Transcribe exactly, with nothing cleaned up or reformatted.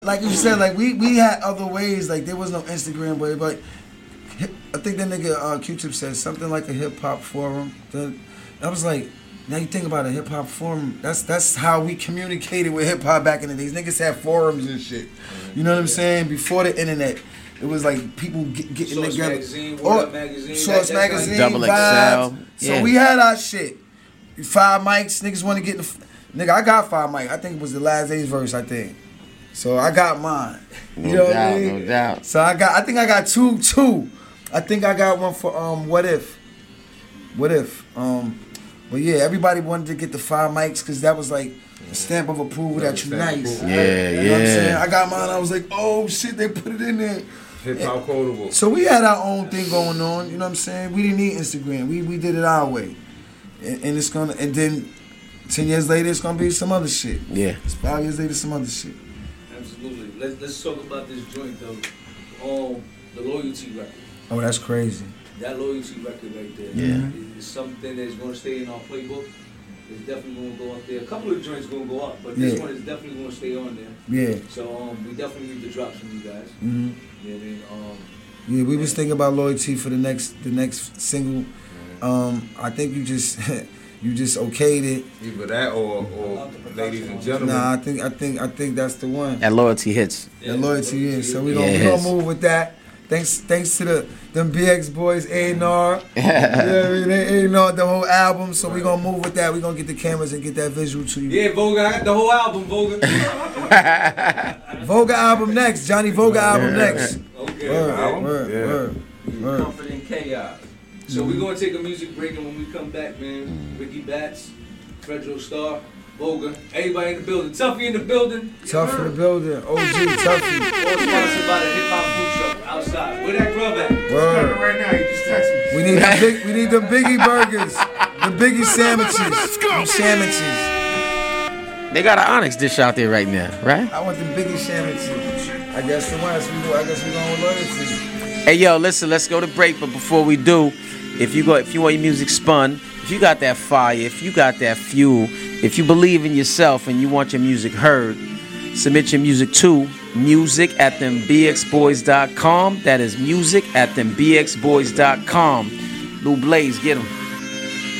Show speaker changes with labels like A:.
A: Like you said, like we, we had other ways. Like there was no Instagram, but but I think that nigga uh, Q-Tip said something like a hip hop forum. The, I was like, now you think about a hip hop forum. That's that's how we communicated with hip hop back in the days. Niggas had forums and shit. You know what I'm saying? Before the internet, it was like people get, getting
B: Source
A: together.
B: Magazine,
A: or,
B: magazine,
A: Source
B: that,
A: Magazine,
C: Double
A: Vibes.
C: X L.
A: So
C: Yeah.
A: we had our shit. Five mics. Niggas want to get the. Nigga, I got five mics. I think it was the last day's verse. I think. So I got mine. You
C: No
A: know what
C: doubt,
A: I mean?
C: no doubt.
A: So I got. I think I got two. Two. I think I got one for um. What if? What if? Um. But yeah, everybody wanted to get the five mics because that was like a stamp of approval that you nice.
C: Yeah,
A: You know what I'm saying?
C: yeah.
A: I got mine. I was like, oh shit, they put it in there.
D: Hip hop quotable.
A: So we had our own thing going on. You know what I'm saying? We didn't need Instagram. We we did it our way, and, and it's gonna. And then ten years later, it's gonna be some other shit.
C: Yeah.
A: It's five years later, some other shit.
B: Absolutely. Let's let's talk about this joint though. Um, the Loyalty record.
A: Oh, that's crazy.
B: That Loyalty record right there.
C: Yeah.
B: Is something that's going to stay in our playbook. It's definitely going to go up there. A couple of joints going to go up, but this
A: Yeah.
B: one is definitely going to stay on there.
A: Yeah.
B: So um, we definitely need the drops from you guys.
A: Mm-hmm.
B: Yeah, then um.
A: Yeah, we was thinking about Loyalty for the next the next single. Um, I think you just you just okayed it.
D: Either that or, or ladies and gentlemen.
A: Nah, I think I think I think that's the one.
C: That loyalty hits.
A: The Loyalty is. So we gonna
C: Yeah,
A: we
C: it
A: gonna
C: is.
A: move with that. Thanks thanks to the them B X boys, A and R. Yeah, I mean, they A and R the whole album. So we gonna move with that. We gonna get the cameras and get that visual to you.
B: Yeah, Voga, I got the whole album, Voga.
A: Voga album next. Johnny Voga album next.
B: Okay.
A: Word,
D: Album?
A: word,
D: Yeah.
A: word, word.
B: Comfort and chaos. So we're gonna take a music break, and when we come back, man, Ricky Bats, Fredro Starr, Voga, everybody in the building, Tuffy in the building.
A: Tough in the building. O G Tuffy.
B: All sponsored by the Hip Hop Food Truck outside. Where that grub at?
A: Word.
D: Right now, you just text me.
A: We need the big, we need the Biggie burgers, the Biggie sandwiches, them sandwiches.
C: They got an Onyx dish out there right now, right?
A: I want the Biggie sandwiches. I guess the ones we go. I guess we going with Loyalty.
C: Hey yo, listen, let's go to break. But before we do, if you go, if you want your music spun, if you got that fire, if you got that fuel, if you believe in yourself and you want your music heard, submit your music to music at them b x boys dot com. That is music at them b x boys dot com. Lou Blaze, get 'em.